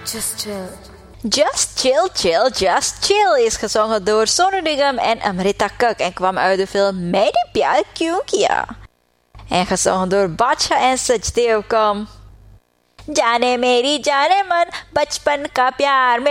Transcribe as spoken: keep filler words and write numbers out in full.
Just chill. Just Chill, Chill, Just Chill is gezongen door Sonu Nigam en Amrita Kak en kwam uit de film Mere Pyar Kyun Kiya. En gezongen door Bacha en Sajdev kwam. जाने मेरी जाने मन बचपन का प्यार